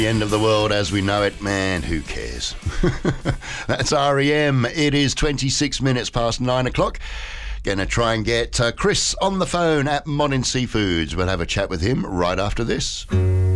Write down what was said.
The end of the world as we know it, man, who cares? That's REM. It is 26 minutes past 9 o'clock. Gonna try and get Chris on the phone at Monin Seafoods. We'll have a chat with him right after this.